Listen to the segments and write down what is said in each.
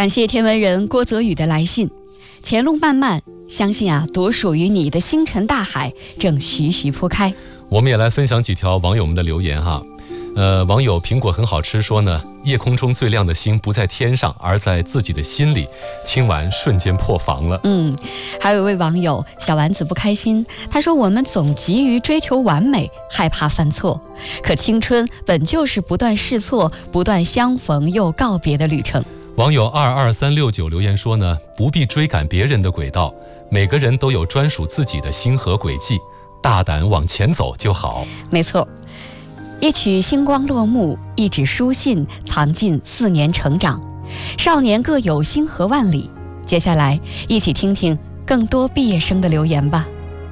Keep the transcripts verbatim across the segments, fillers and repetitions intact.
感谢天文人郭泽宇的来信。前路漫漫，相信啊，独属于你的星辰大海正徐徐铺开。 我们也来分享几条网友们的留言哈。呃，网友苹果很好吃说呢，夜空中最亮的星不在天上，而在自己的心里。听完瞬间破防了。 嗯，还有一位网友小丸子不开心，他说我们总急于追求完美，害怕犯错，可青春本就是不断试错、不断相逢又告别的旅程。 网友二二三六九留言说呢，不必追赶别人的轨道，每个人都有专属自己的星河轨迹，大胆往前走就好。 没错，一曲星光落幕，一纸书信藏进四年成长。少年各有星河万里。接下来一起听听更多毕业生的留言吧。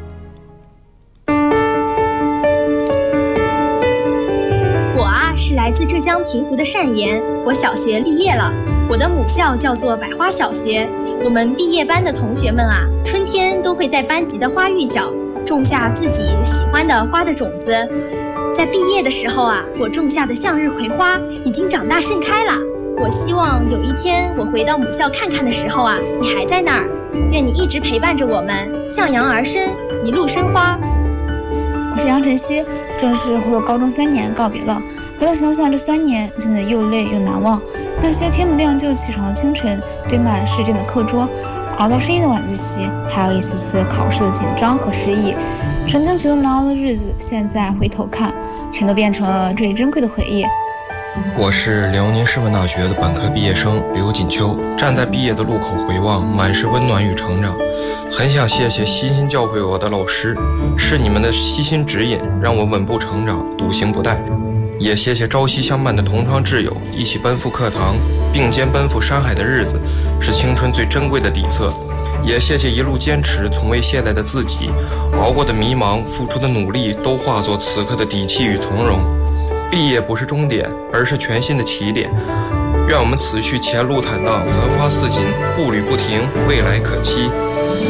我啊是来自浙江平湖的单言，我小学毕业了，我的母校叫做百花小学。我们毕业班的同学们啊，春天都会在班级的花峪角种下自己喜欢的花的种子。在毕业的时候啊，我种下的向日葵花已经长大盛开了。我希望有一天我回到母校看看的时候啊，你还在那儿。愿你一直陪伴着我们，向阳而生，一路生花。 我是杨晨曦，正式和我高中三年告别了。回头想想，这三年真的又累又难忘。那些天不亮就起床的清晨，堆满试卷的课桌，熬到深夜的晚自习，还有一次次考试的紧张和失意，曾经觉得难熬的日子，现在回头看，全都变成了最珍贵的回忆。 我是辽宁师范大学的本科毕业生刘锦秋，站在毕业的路口回望，满是温暖与成长。很想谢谢悉心教诲我的老师，是你们的悉心指引，让我稳步成长，笃行不怠。也谢谢朝夕相伴的同窗挚友，一起奔赴课堂，并肩奔赴山海的日子，是青春最珍贵的底色。也谢谢一路坚持、从未懈怠的自己，熬过的迷茫、付出的努力，都化作此刻的底气与从容。毕业不是终点，而是全新的起点。愿我们此去前路坦荡，繁花似锦，步履不停，未来可期。